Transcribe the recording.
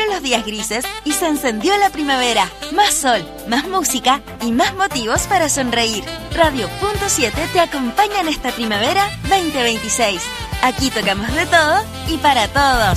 fueron los días grises y se encendió la primavera. Más sol, más música y más motivos para sonreír. Radio Punto 7 te acompaña en esta primavera 2026. Aquí tocamos de todo y para todos.